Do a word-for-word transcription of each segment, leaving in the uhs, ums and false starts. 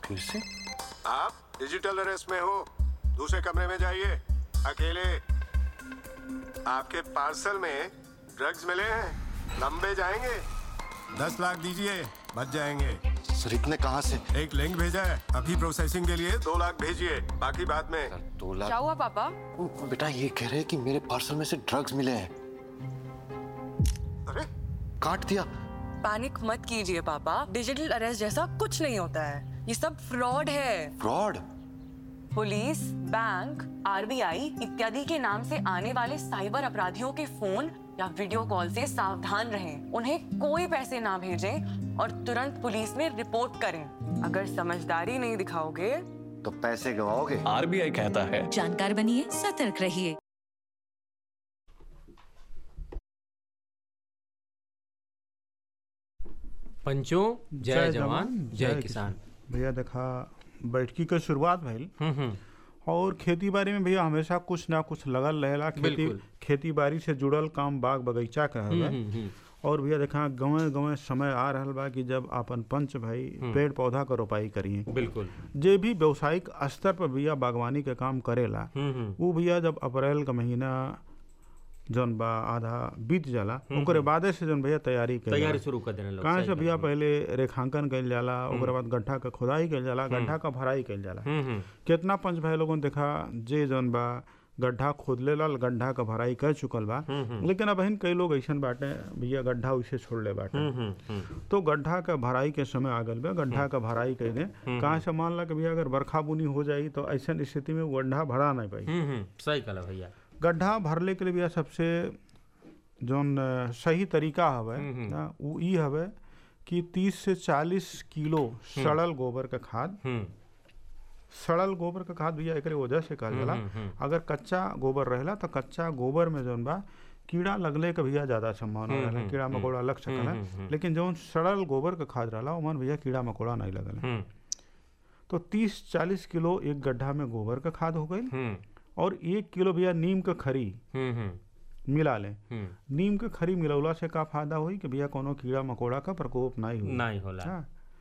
फिर से? आप डिजिटल अरेस्ट में हो, दूसरे कमरे में जाइए, अकेले। आपके पार्सल में ड्रग्स मिले हैं, लंबे जाएंगे। दस लाख दीजिए, बच जाएंगे। सर इतने कहाँ से? एक लिंक भेजा है, अभी प्रोसेसिंग के लिए दो लाख भेजिए, बाकी बाद में। सर दो लाख? क्या हुआ पापा? बेटा ये कह रहे हैं कि मेरे पार्सल में से ड्रग्स मिले हैं। अरे काट दिया। पैनिक मत कीजिए पापा, डिजिटल अरेस्ट जैसा कुछ नहीं होता है, ये सब फ्रॉड है। फ्रॉड? पुलिस, बैंक, आरबीआई इत्यादि के नाम से आने वाले साइबर अपराधियों के फोन या वीडियो कॉल से सावधान रहें। उन्हें कोई पैसे ना भेजें और तुरंत पुलिस में रिपोर्ट करें। अगर समझदारी नहीं दिखाओगे तो पैसे गवाओगे। आरबीआई कहता है, जानकार बनिए, सतर्क रहिए। पंचों जय जवान जय किसान। भैया देखा बैठकी के शुरुआत भइल और खेती बाड़ी में भैया हमेशा कुछ ना कुछ लगल रहेला। खेती खेती बाड़ी से जुड़ल काम बाग बगीचा का है। और भैया देखा गाँव गाँव समय आ रहा बा कि जब अपन पंच भाई पेड़ पौधा का रोपाई करिए। बिल्कुल जे भी व्यवसायिक स्तर पर भैया बागवानी के काम करेला वो भैया जब अप्रैल का महीना जौन बा आधा बीत जाला ओकरे बादे से जौन भैया तैयारी तैयारी शुरू कर देने कहाँ से भैया पहले रेखांकन कइल जाला, ओकरे बाद गड्ढा का खुदाई कइल जाला, गड्ढा का भराई कइल जाला। कितना पंच भाई लोगों ने देखा जे जौन बा गड्ढा खोद लेला, गड्ढा का भराई कर चुकल बा, लेकिन अब कई लोग ऐसन बाटे भैया गड्ढा उसे छोड़ ले बाटे। तो गड्ढा का भराई के समय आ गल बा, गड्ढा का भराई कर दे। कहाँ से मान ला कि भैया अगर बरखा बुनी हो जाई तो ऐसा स्थिति में गड्ढा भरा नहीं पाई। सही कहला भैया। गड्ढा भरले के लिए भैया सबसे जौन सही तरीका हवे वो ई हवे कि तीस से चालीस किलो सड़ल गोबर का खाद। सड़ल गोबर का खाद भैया एक वजह से कहल जाला, अगर कच्चा गोबर रहेला तो कच्चा गोबर में जौन बा कीड़ा लगले का भैया ज्यादा संभावना रहेला, कीड़ा मकोड़ा लग सकला। लेकिन जौन सड़ल गोबर का खाद रहला ओमन भैया कीड़ा मकोड़ा नहीं लगल। तो तीस चालीस किलो एक गड्ढा में गोबर का खाद हो गई और एक किलो भैया नीम का खरी मिला ले। नीम के खरी मिलौला से का फायदा हुई कि भैया कोनो कीड़ा मकोड़ा का प्रकोप नहीं हुई नहीं होला।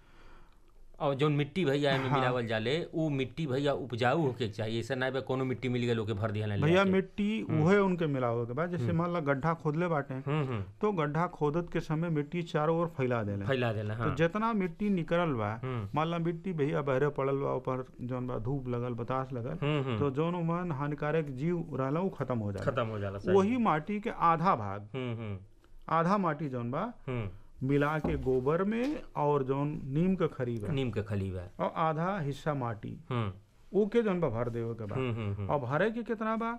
और जो मिट्टी भैया में हाँ। मिलावल जाले वो मिट्टी भैया उपजाऊ होके चाहिए, ऐसा ना कोनो मिट्टी मिल गई भर दिया भैया। मिट्टी उहे उनके मिलावे के बाद जैसे मान ला गड्ढा खोदले बाटे तो गड्ढा खोदत के समय मिट्टी चारों ओर फैला देला फैला देला हाँ। तो जितना मिट्टी निकलल बा मान ला मिट्टी भैया बहरे पड़ल बा, ऊपर जौन बा धूप लगल बतास लगल तो जौन मन हानिकारक जीव रहला वो खत्म हो जाला खत्म हो जाला। वही माटी के आधा भाग आधा माटी जौन बा मिला के गोबर में और जौन नीम का खरी बा नीम का खली बा और आधा हिस्सा माटी वो के जौन बा भर देवे के बा। और भरे के कितना बा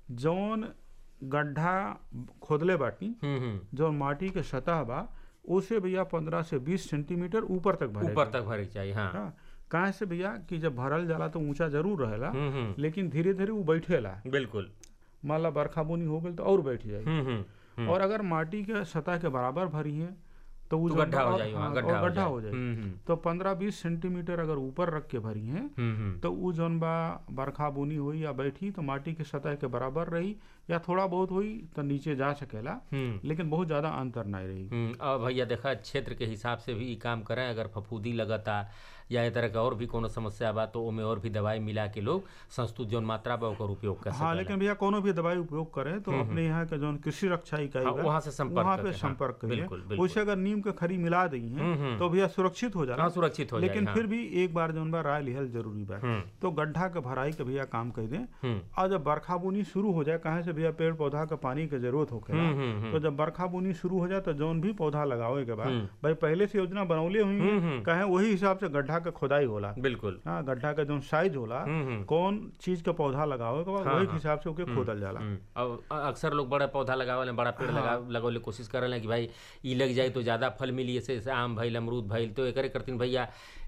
जौन गड्ढा खोदले बाटी जौन माटी के सतह बा उसे भैया पंद्रह से बीस सेंटीमीटर ऊपर तक भरे ऊपर तक भरे चाहिए हाँ। हाँ। कहाँ से भैया कि जब भरल जाला तो ऊंचा जरूर रहेला लेकिन धीरे धीरे वो बैठेला। बिल्कुल मान ला बरखा बुनी हो गई तो और बैठ जाए। और अगर माटी के सतह के बराबर भरी है तो वो गड्ढा हो जाए हाँ, गड्ढा, गड्ढा हो जाए। तो पंद्रह बीस सेंटीमीटर अगर ऊपर रख के भरी है तो वो जौन बा बरखा बुनी हुई या बैठी तो माटी के सतह के बराबर रही या थोड़ा बहुत हुई तो नीचे जा सकेला, लेकिन बहुत ज्यादा अंतर नहीं रही। अब भैया देखा क्षेत्र के हिसाब से भी काम करें, अगर फफूंदी लगता या ए तरह का और भी कोनो समस्या बा तो ओमे और भी दवाई मिला के लोग संस्तुत जौन मात्रा बा ओकर उपयोग कर सकते। हाँ, लेकिन भैया कोनो भी दवाई उपयोग करें तो अपने यहाँ के जौन कृषि रक्षा इकाई हाँ, वहाँ से संपर्क वहाँ पे संपर्क करिए। उसे अगर नीम के खरी मिला दी है तो भैया सुरक्षित हो जाए सुरक्षित हो जाए। लेकिन फिर भी एक बार जौन बा राय लिहल जरूरी बा। तो गड्ढा के भराई के भैया काम कर दें और जब बरखा बुनी शुरू हो जाए कहाँ से भैया पेड़ पौधा का पानी की जरूरत होके तो जब बरखा बुनी शुरू हो जाए तो जौन भी पौधा लगावे के बाद भाई पहले से योजना बनौले हुई कहे वही हिसाब से गड्ढा का खुदाई होला। बिल्कुल हाँ, गड्ढा का जो साइज होला कौन चीज का पौधा लगावे के बाद वही हिसाब से ओके खोदल जाला। और अक्सर लोग बड़ा पौधा लगावे बड़ा पेड़ लगा लगावे कोशिश करे कि भाई ई लग जाए तो ज्यादा फल मिली, जैसे आम भइल अमरूद भइल तो एकरे करतीन भैया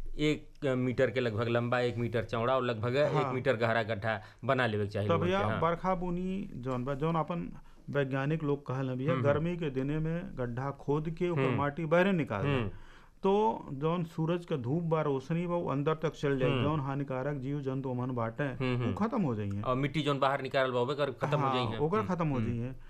एक मीटर के लगभग लंबा एक मीटर चौड़ा और लगभग हाँ। एक मीटर गहरा गड्ढा बना लेवे चाहिए। तो भैया बरखा बुनी जौन बा जौन अपन वैज्ञानिक लोग कहल भैया गर्मी के दिने में गड्ढा खोद के ऊपर माटी बहरे निकाल तो जौन सूरज का धूप बा रोशनी बा अंदर तक चल जाए, जौन हानिकारक जीव जंतु मन बाटे वो खत्म हो जाइए और मिट्टी जौन बाहर निकाल बा खत्म हो जाइए ओकर खत्म हो जाइए।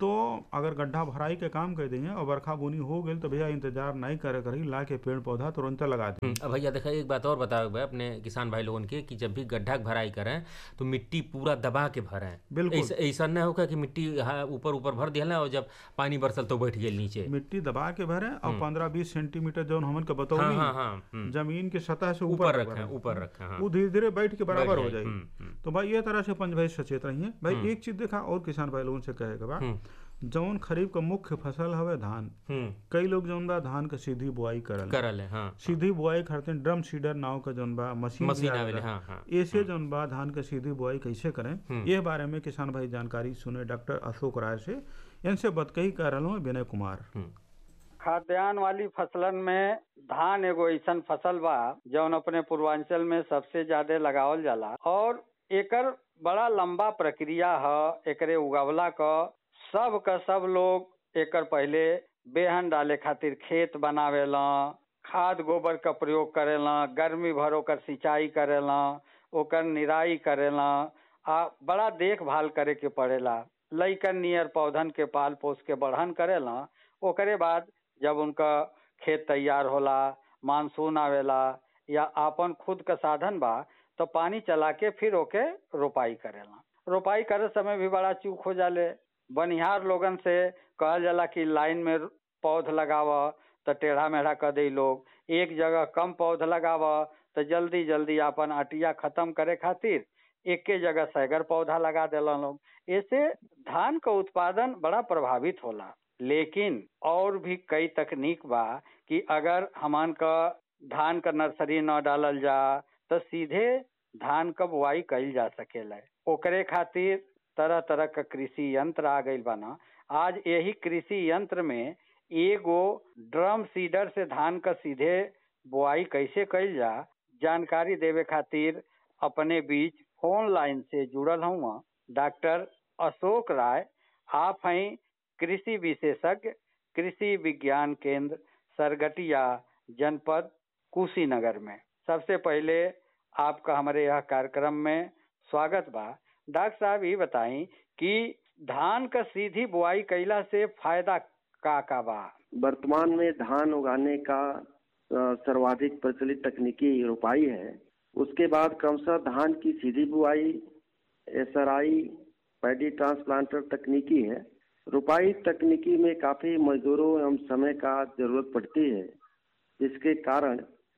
तो अगर गड्ढा भराई के काम कर देंगे और बरखा बुनी हो गई तो भैया इंतजार नहीं करे करी, ला के पेड़ पौधा तुरंत लगा दें। अब भैया देखा एक बात और बताओ भाई अपने किसान भाई लोगों के कि जब भी गड्ढा भराई करें तो मिट्टी पूरा दबा के भरें। बिल्कुल ऐसा नहीं होगा कि मिट्टी ऊपर ऊपर भर दिया और जब पानी बरसल तो बैठ गई नीचे। मिट्टी दबा के भरें और पंद्रह बीस सेंटीमीटर जो हमन के बतौली हाँ, हाँ, हाँ, जमीन के सतह से ऊपर रखें ऊपर रखें हाँ। वो धीरे धीरे बैठ के बराबर हो जाएगी। तो भाई ये तरह से पंच भाई सचेत रहिए। भाई एक चीज देखा और किसान भाई लोगों से कहेगा बा, जौन खरीफ का मुख्य फसल हवे धान, कई लोग जौन बा धान का सीधी बुआई करल करल है हाँ। सीधी बुआई करते ड्रम सीडर नाव का जौन बा मशीन मशीन आवेले हाँ, हाँ, ऐसे जौन बा धान का सीधी बुआई कैसे करें, ये बारे में किसान भाई जानकारी सुने डॉक्टर अशोक राय से। इनसे बतकही कर रहा हूँ विनय कुमार। खाद्यान्न वाली फसलन में धान एगो ऐसन फसल बा जौन अपने पूर्वांचल में सबसे ज्यादा लगावल जाला और एकर बड़ा लंबा प्रक्रिया है। एकरे उगावला का सब का सब लोग एकर पहले बेहन डाले खातिर खेत बनावेला, खाद गोबर का प्रयोग करेला, गर्मी भर ओकर सिंचाई करेला, ओकर निराई करेला, आ बड़ा देखभाल करे के पड़ेला। लइकन नियर पौधन के पाल पोस के बढ़न करेला। ओकरे बाद जब उनका खेत तैयार होला, मानसून आवेला या आपन खुद का साधन बा तो पानी चला के फिर ओके रोपाई करेला। रोपाई करे समय भी बड़ा चूक हो जाले। बनिहार लोगन से कहल जाला कि लाइन में पौध लगावा तो टेढ़ा मेढ़ा कर दे लोग, एक जगह कम पौध लगावा तो जल्दी जल्दी अपन अटिया खत्म करे खातिर एक के जगह सैगर पौधा लगा देला लोग। ऐसे धान का उत्पादन बड़ा प्रभावित होला। लेकिन और भी कई तकनीक बा कि अगर हमन का धान का नर्सरी न डालल जा तो सीधे धान का बुआई कइल जा सकेला। ओकरे खातिर तरह तरह का कृषि यंत्र आ गइल बना। आज यही कृषि यंत्र में एगो ड्रम सीडर से धान का सीधे बुआई कैसे कइल जा जानकारी देवे खातिर अपने बीच फोन लाइन से जुड़ल हूँ डॉक्टर अशोक राय। आप हैं कृषि विशेषज्ञ, कृषि विज्ञान केंद्र सरगटिया, जनपद कुशीनगर में। सबसे पहले आपका हमारे यह कार्यक्रम में स्वागत बा। डॉक्टर साहब ये बताएं कि धान का सीधी बुआई कैला से फायदा का का बा? वर्तमान में धान उगाने का सर्वाधिक प्रचलित तकनीकी रोपाई है। उसके बाद क्रमशः धान की सीधी बुआई, एसआरआई, पैडी ट्रांसप्लांटर तकनीकी है। रोपाई तकनीकी में काफी मजदूरों एवं समय का जरूरत पड़ती है, जिसके कारण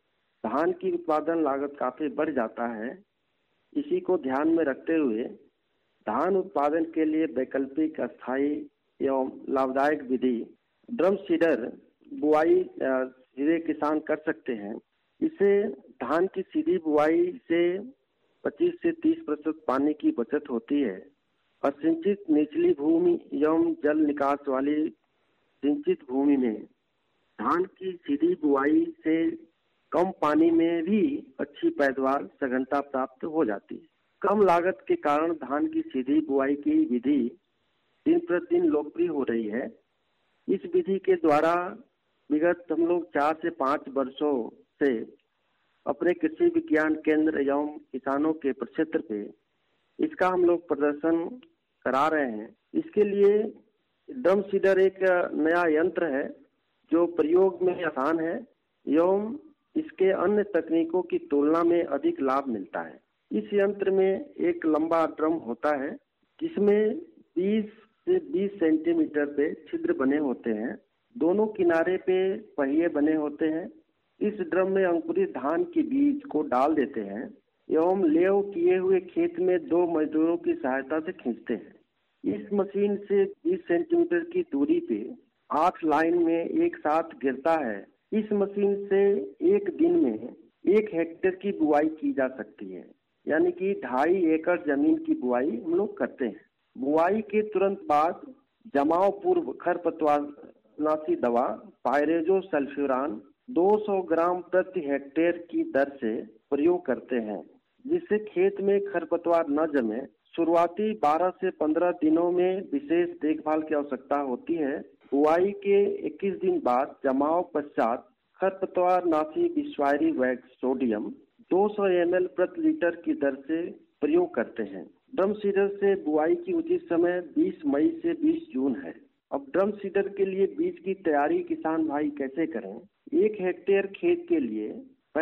धान की उत्पादन लागत काफी बढ़ जाता है। इसी को ध्यान में रखते हुए धान उत्पादन के लिए वैकल्पिक, अस्थायी एवं लाभदायक विधि ड्रम सीडर बुआई सीधे किसान कर सकते हैं। इससे धान की सीधी बुआई से पच्चीस से तीस प्रतिशत पानी की बचत होती है। असिंचित निचली भूमि एवं जल निकास वाली सिंचित भूमि में धान की सीधी बुआई से कम पानी में भी अच्छी पैदावार सघनता प्राप्त हो जाती है। कम लागत के कारण धान की सीधी बुआई की विधि दिन प्रतिदिन लोकप्रिय हो रही है। इस विधि के द्वारा विगत हम लोग चार से पाँच वर्षों से अपने कृषि विज्ञान केंद्र एवं किसानों के प्रक्षेत्र पे इसका हम लोग प्रदर्शन करा रहे हैं। इसके लिए ड्रम सीडर एक नया यंत्र है जो प्रयोग में आसान है एवं इसके अन्य तकनीकों की तुलना में अधिक लाभ मिलता है। इस यंत्र में एक लंबा ड्रम होता है जिसमें बीस से बीस सेंटीमीटर पे छिद्र बने होते हैं। दोनों किनारे पे पहिए बने होते हैं। इस ड्रम में अंकुरित धान के बीज को डाल देते हैं एवं लेव किए हुए खेत में दो मजदूरों की सहायता से खींचते हैं। इस मशीन से बीस सेंटीमीटर की दूरी पे आठ लाइन में एक साथ गिरता है। इस मशीन से एक दिन में एक हेक्टेयर की बुआई की जा सकती है, यानी कि ढाई एकड़ जमीन की बुआई हम लोग करते हैं। बुआई के तुरंत बाद जमाव पूर्व खरपतवारनाशी दवा पायरेजो सल्फ्यूरान दो सौ ग्राम प्रति हेक्टेयर की दर से प्रयोग करते हैं, जिससे खेत में खरपतवार न जमे। शुरुआती बारह से पंद्रह दिनों में विशेष देखभाल की आवश्यकता होती है। बुआई के इक्कीस दिन बाद जमाव पश्चात खरपतवार नाशी विश्वायरी वैक्स सोडियम दो सौ एम एल प्रति लीटर की दर से प्रयोग करते हैं। ड्रम सीडर से बुआई की उचित समय बीस मई से बीस जून है। अब ड्रम सीडर के लिए बीज की तैयारी किसान भाई कैसे करें? एक हेक्टेयर खेत के लिए